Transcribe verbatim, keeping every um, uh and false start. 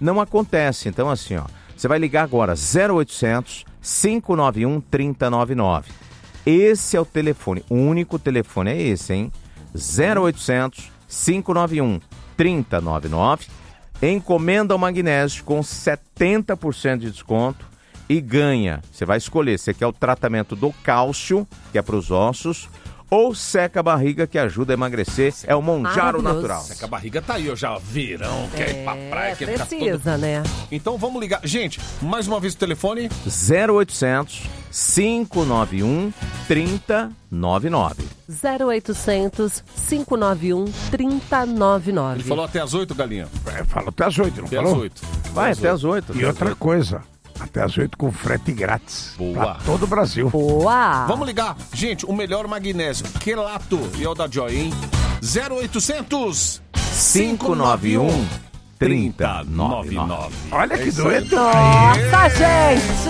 não acontece. Então assim, ó, você vai ligar agora zero oitocentos, cinco nove um, três zero nove nove. Esse é o telefone, o único telefone é esse, hein? zero oitocentos, cinco nove um, três zero nove nove. Encomenda o magnésio com setenta por cento de desconto e ganha. Você vai escolher, você quer o tratamento do cálcio, que é para os ossos, ou seca a barriga, que ajuda a emagrecer. É o Monjaro Natural. Seca a barriga tá aí, ó, já verão, quer ir pra praia, quer ficar todo... Precisa, né? Então vamos ligar. Gente, mais uma vez o telefone. zero oitocentos, cinco nove um, três zero nove nove. zero oitocentos, cinco nove um, três zero nove nove. Ele falou até as oito, Galinha. É, falou até as oito, não Até falou? as oito. Vai, até as oito. E outra coisa, até as oito com frete grátis. Boa. Pra todo o Brasil. Boa! Vamos ligar. Gente, o melhor magnésio. Quelato. E é o da Joy, hein? zero oitocentos, cinco nove um, três zero nove nove. Olha que É isso aí. dueto. Nossa, gente!